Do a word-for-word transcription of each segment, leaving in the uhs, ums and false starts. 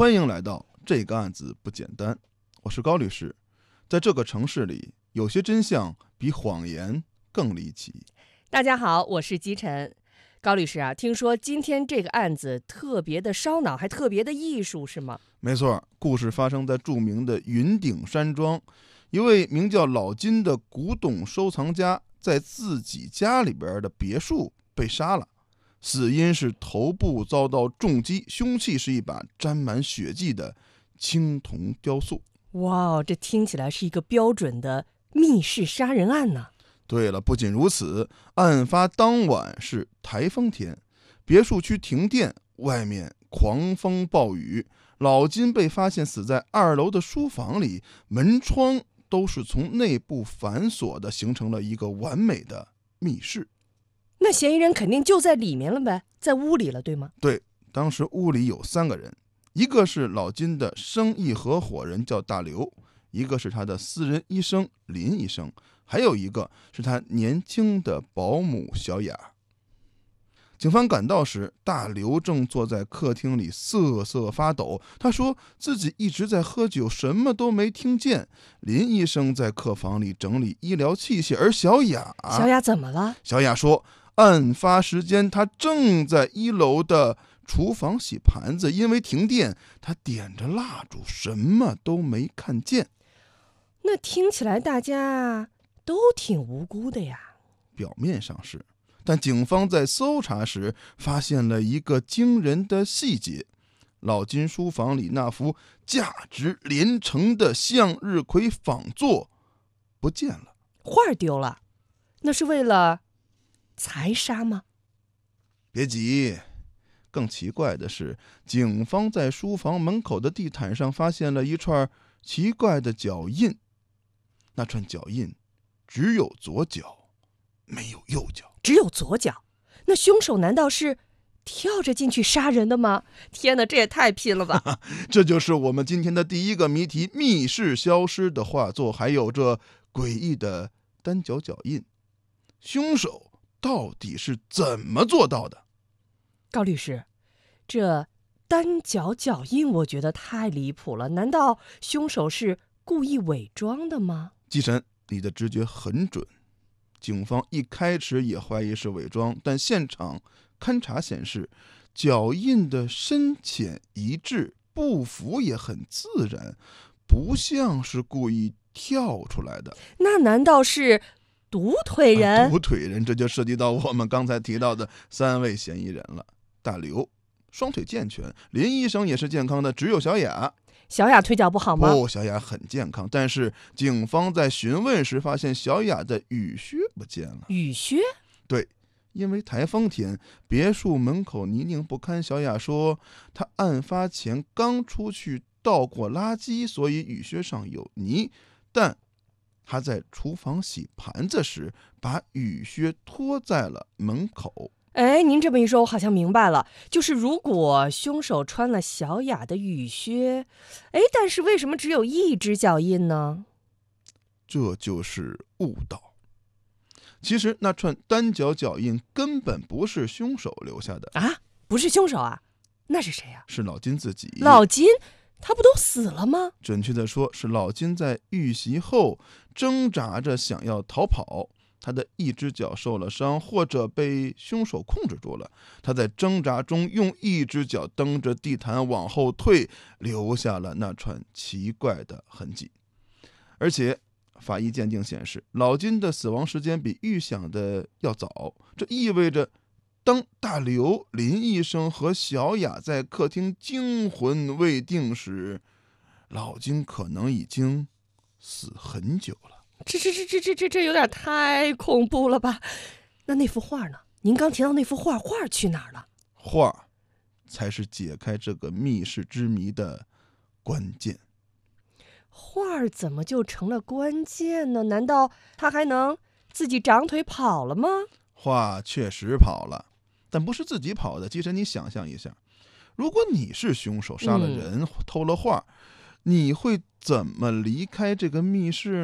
欢迎来到这个案子不简单，我是高律师。在这个城市里，有些真相比谎言更离奇。 大家好，我是姬晨。高律师啊，听说今天这个案子特别的烧脑，还特别的艺术，是吗？ 没错，故事发生在著名的云顶山庄，一位名叫老金的古董收藏家在自己家里边的别墅被杀了，死因是头部遭到重击，凶器是一把沾满血迹的青铜雕塑。 哇，这听起来是一个标准的密室杀人案呢。 对了，不仅如此，案发当晚是台风天，别墅区停电，外面狂风暴雨，老金被发现死在二楼的书房里，门窗都是从内部反锁的，形成了一个完美的密室。 那嫌疑人肯定就在里面了呗，在屋里了，对吗？ 对，当时屋里有三个人，一个是老金的生意合伙人叫大刘，一个是他的私人医生林医生，还有一个是他年轻的保姆小雅。警方赶到时，大刘正坐在客厅里瑟瑟发抖，他说自己一直在喝酒，什么都没听见。林医生在客房里整理医疗器械，而小雅小雅怎么了？ 小雅说案发时间她正在一楼的厨房洗盘子，因为停电，她点着蜡烛，什么都没看见。 那听起来大家都挺无辜的呀。 表面上是，但警方在搜查时发现了一个惊人的细节，老金书房里那幅价值连城的向日葵仿作不见了。 画丢了，那是为了财杀吗？ 别急，更奇怪的是，警方在书房门口的地毯上发现了一串奇怪的脚印，那串脚印只有左脚，没有右脚。 只有左脚？那凶手难道是跳着进去杀人的吗？天哪，这也太拼了吧！ 这就是我们今天的第一个谜题：密室消失的画作，还有这诡异的单脚脚印，凶手到底是怎么做到的？ 高律师，这单脚脚印我觉得太离谱了，难道凶手是故意伪装的吗？ 季晨，你的直觉很准。警方一开始也怀疑是伪装，但现场勘查显示，脚印的深浅一致，步幅也很自然，不像是故意跳出来的。 那难道是独腿人？ 啊、独腿人，这就涉及到我们刚才提到的三位嫌疑人了。大刘双腿健全，林医生也是健康的，只有小雅。 小雅腿脚不好吗？ 不，小雅很健康，但是警方在询问时发现小雅的雨靴不见了。 雨靴？ 对，因为台风天，别墅门口泥泞不堪，小雅说她案发前刚出去倒过垃圾，所以雨靴上有泥，但她在厨房洗盘子时把雨靴脱在了门口。 哎，您这么一说，我好像明白了，就是如果凶手穿了小雅的雨靴，哎，但是为什么只有一只脚印呢？ 这就是误导。其实那串单脚脚印根本不是凶手留下的啊！不是凶手啊？那是谁啊？ 是老金自己。 老金？他不都死了吗？ 准确的说，是老金在遇袭后挣扎着想要逃跑，他的一只脚受了伤，或者被凶手控制住了。他在挣扎中用一只脚蹬着地毯往后退，留下了那串奇怪的痕迹。而且法医鉴定显示，老金的死亡时间比预想的要早，这意味着当大刘、林医生和小雅在客厅惊魂未定时，老金可能已经死很久了。 这这这这这这这有点太恐怖了吧？那那幅画呢？您刚提到那幅画，画去哪儿了？ 画才是解开这个密室之谜的关键。 画怎么就成了关键呢？难道他还能自己长腿跑了吗？ 画确实跑了，但不是自己跑的。其实你想象一下，如果你是凶手，杀了人，嗯、偷了画，你会怎么离开这个密室呢？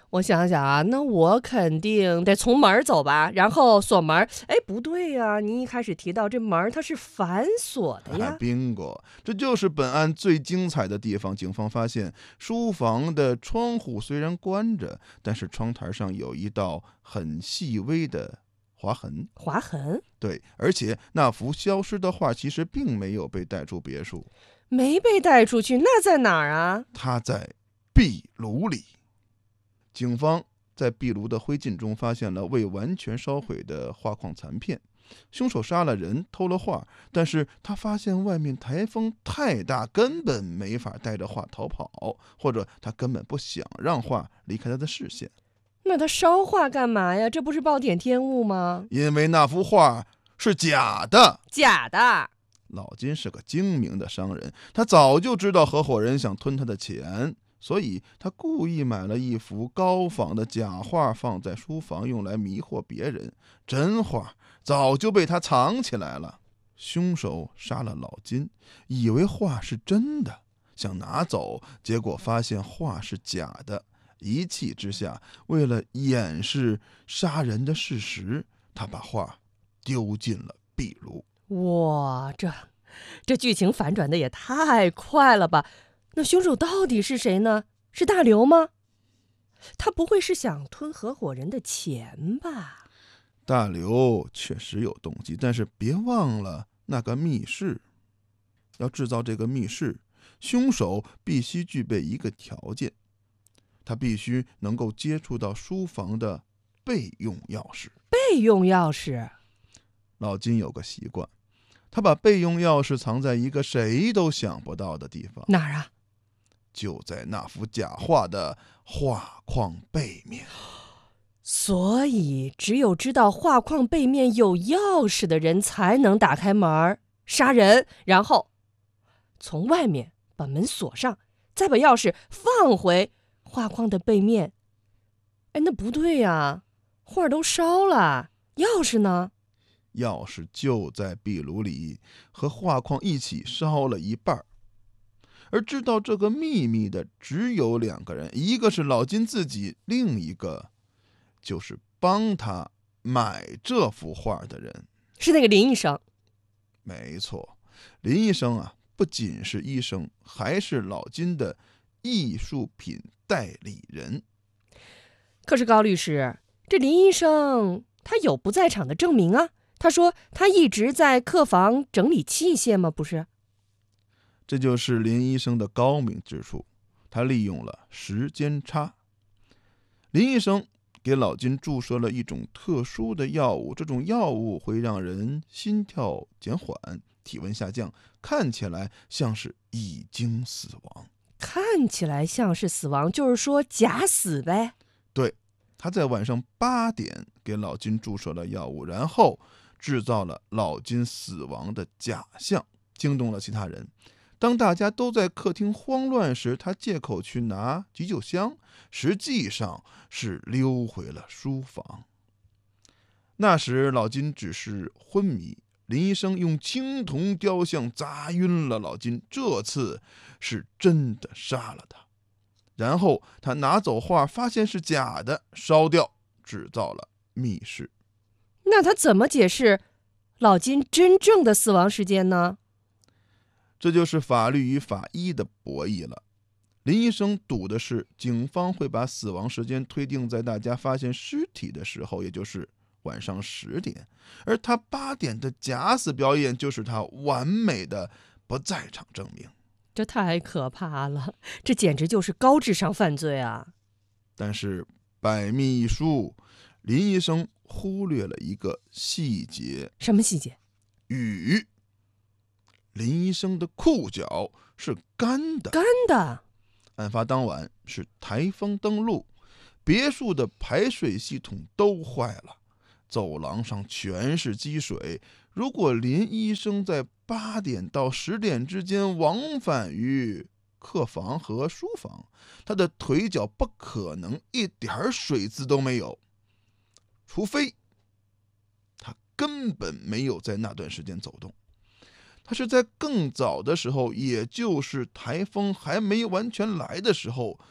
我想想啊，那我肯定得从门儿走吧，然后锁门儿。哎，不对呀，您一开始提到这门儿它是反锁的哎呀。 ，bingo，这就是本案最精彩的地方。警方发现，书房的窗户虽然关着，但是窗台上有一道很细微的划痕。 划痕？ 对，而且那幅消失的画其实并没有被带出别墅， 没被带出去，那在哪儿啊？ 它在壁炉里。警方在壁炉的灰烬中发现了未完全烧毁的画框残片。凶手杀了人，偷了画，但是他发现外面台风太大，根本没法带着画逃跑，或者他根本不想让画离开他的视线。 那他烧画干嘛呀？这不是暴殄天物吗？ 因为那幅画是假的。 假的。 老金是个精明的商人，他早就知道合伙人想吞他的钱，所以他故意买了一幅高仿的假画放在书房，用来迷惑别人。真画早就被他藏起来了。凶手杀了老金，以为画是真的，想拿走，结果发现画是假的。一气之下，为了掩饰杀人的事实，他把画丢进了壁炉。 哇，这这剧情反转的也太快了吧？那凶手到底是谁呢？是大刘吗？他不会是想吞合伙人的钱吧？ 大刘确实有动机，但是别忘了那个密室。要制造这个密室，凶手必须具备一个条件，他必须能够接触到书房的备用钥匙。 备用钥匙？ 老金有个习惯，他把备用钥匙藏在一个谁都想不到的地方。 哪儿啊？ 就在那幅假画的画框背面。 所以只有知道画框背面有钥匙的人才能打开门杀人，然后从外面把门锁上，再把钥匙放回画框的背面。哎，那不对呀，画都烧了，钥匙呢？ 钥匙就在壁炉里，和画框一起烧了一半。而知道这个秘密的只有两个人，一个是老金自己，另一个就是帮他买这幅画的人。 是那个林医生。 没错，林医生啊，不仅是医生，还是老金的艺术品代理人。 可是高律师，这林医生他有不在场的证明啊，他说他一直在客房整理器械吗？不是。 这就是林医生的高明之处，他利用了时间差。林医生给老金注射了一种特殊的药物，这种药物会让人心跳减缓，体温下降，看起来像是已经死亡。 看起来像是死亡，就是说假死呗。 对，他在晚上八点给老金注射了药物，然后制造了老金死亡的假象，惊动了其他人。当大家都在客厅慌乱时，他借口去拿急救箱，实际上是溜回了书房。那时老金只是昏迷，林医生用青铜雕像砸晕了老金，这次是真的杀了他。然后他拿走画，发现是假的，烧掉，制造了密室。 那他怎么解释老金真正的死亡时间呢？ 这就是法律与法医的博弈了。林医生赌的是警方会把死亡时间推定在大家发现尸体的时候，也就是晚上十点，而他八点的假死表演就是他完美的不在场证明。 这太可怕了，这简直就是高智商犯罪啊！ 但是百密一疏，林医生忽略了一个细节。 什么细节？ 雨。林医生的裤脚是干的。 干的。 案发当晚是台风登陆，别墅的排水系统都坏了，走廊上全是积水。如果林医生在八点到十点之间往返于客房和书房，他的腿脚不可能一点水渍都没有，除非他根本没有在那段时间走动。他是在更早的时候，也就是台风还没完全来的时候，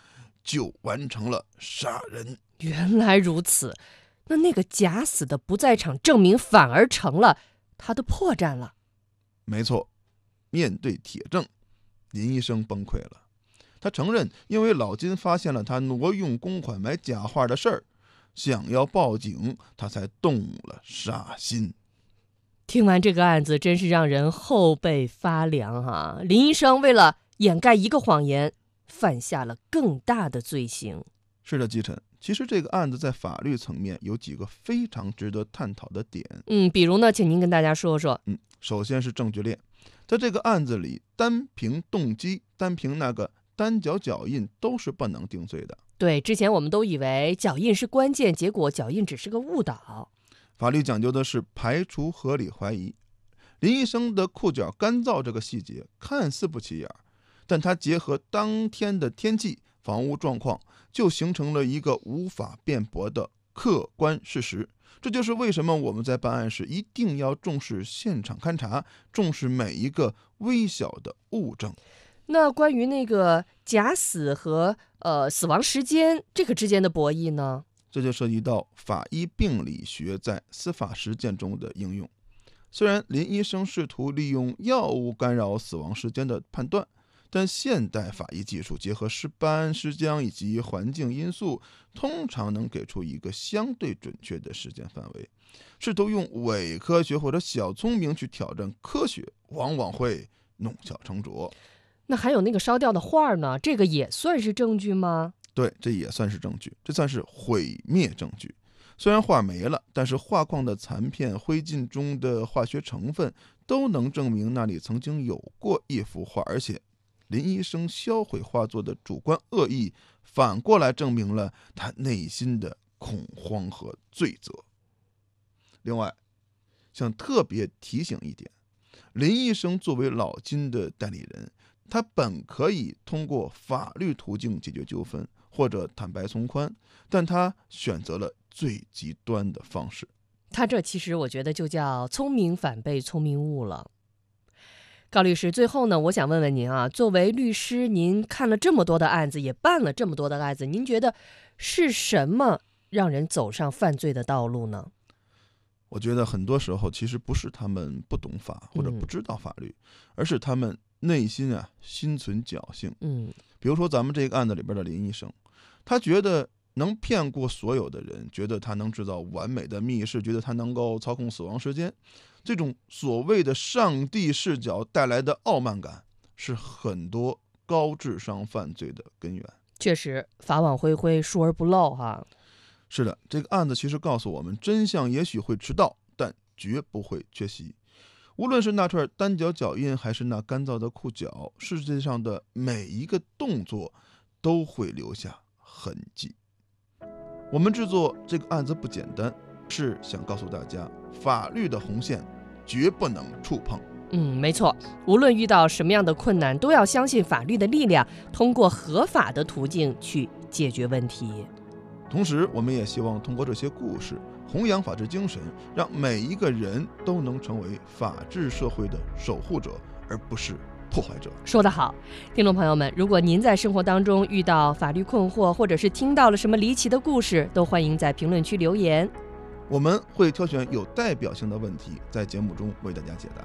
就完成了杀人。 原来如此，那那个假死的不在场证明反而成了他的破绽了。 没错，面对铁证，林医生崩溃了。他承认，因为老金发现了他挪用公款买假画的事儿，想要报警，他才动了杀心。 听完这个案子，真是让人后背发凉啊！林医生为了掩盖一个谎言，犯下了更大的罪行。 是的，季晨，其实这个案子在法律层面有几个非常值得探讨的点。 嗯，比如呢，请您跟大家说说。 嗯，首先是证据链，在这个案子里，单凭动机，单凭那个单脚脚印都是不能定罪的。 对，之前我们都以为脚印是关键，结果脚印只是个误导。 法律讲究的是排除合理怀疑。林医生的裤脚干燥这个细节看似不起眼，但它结合当天的天气、房屋状况，就形成了一个无法辩驳的客观事实。这就是为什么我们在办案时一定要重视现场勘查，重视每一个微小的物证。 那关于那个假死和呃死亡时间这个之间的博弈呢？ 这就涉及到法医病理学在司法实践中的应用。虽然林医生试图利用药物干扰死亡时间的判断，但现代法医技术结合尸斑、尸僵以及环境因素，通常能给出一个相对准确的时间范围。试图用伪科学或者小聪明去挑战科学，往往会弄巧成拙。 那还有那个烧掉的画呢？这个也算是证据吗？ 对，这也算是证据，这算是毁灭证据。虽然画没了，但是画框的残片、灰烬中的化学成分都能证明那里曾经有过一幅画，而且林医生销毁画作的主观恶意，反过来证明了他内心的恐慌和罪责。另外，想特别提醒一点，林医生作为老金的代理人，他本可以通过法律途径解决纠纷，或者坦白从宽，但他选择了最极端的方式。 他这其实我觉得就叫聪明反被聪明误了。高律师，最后呢，我想问问您啊，作为律师，您看了这么多的案子，也办了这么多的案子，您觉得是什么让人走上犯罪的道路呢？ 我觉得很多时候其实不是他们不懂法或者不知道法律，嗯、而是他们内心啊心存侥幸。 嗯， 比如说咱们这个案子里边的林医生，他觉得能骗过所有的人，觉得他能制造完美的密室，觉得他能够操控死亡时间。这种所谓的上帝视角带来的傲慢感，是很多高智商犯罪的根源。 确实，法网恢恢，疏而不漏哈。 是的，这个案子其实告诉我们，真相也许会迟到，但绝不会缺席。无论是那串单脚脚印，还是那干燥的裤脚，世界上的每一个动作都会留下痕迹。我们制作这个案子不简单，是想告诉大家，法律的红线绝不能触碰。 嗯，没错，无论遇到什么样的困难，都要相信法律的力量，通过合法的途径去解决问题。 同时，我们也希望通过这些故事，弘扬法治精神，让每一个人都能成为法治社会的守护者，而不是破坏者。 说得好，听众朋友们，如果您在生活当中遇到法律困惑，或者是听到了什么离奇的故事，都欢迎在评论区留言， 我们会挑选有代表性的问题，在节目中为大家解答。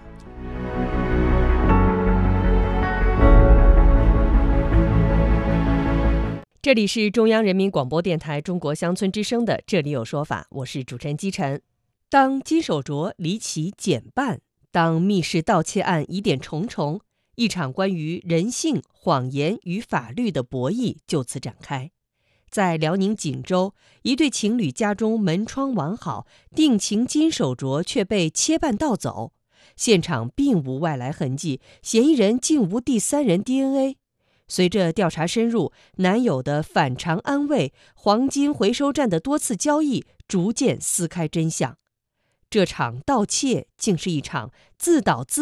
这里是中央人民广播电台中国乡村之声的《这里有说法》，我是主持人姬晨。当金手镯离奇减半，当密室盗窃案疑点重重，一场关于人性、谎言与法律的博弈就此展开。在辽宁锦州，一对情侣家中门窗完好，定情金手镯却被切半盗走，现场并无外来痕迹，嫌疑人竟无第三人 D N A。随着调查深入，男友的反常安慰、黄金回收站的多次交易逐渐撕开真相。这场盗窃竟是一场自导自